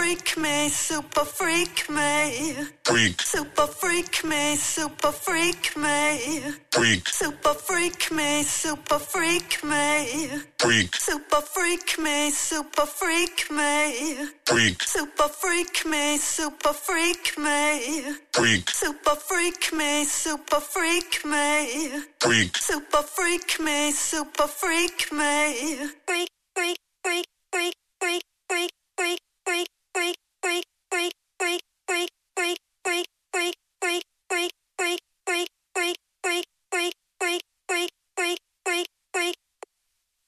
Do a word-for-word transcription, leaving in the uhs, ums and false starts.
freak me, super freak me. Freak. Super freak me, super freak me. Freak. Super freak me, super freak me. Freak. Super freak me, super freak me. Freak. Super freak me, super freak me. Freak. Super freak me, super freak me. Freak. Super freak me, super freak me. Freak, freak, freak, freak, freak, freak, freak, freak, freak.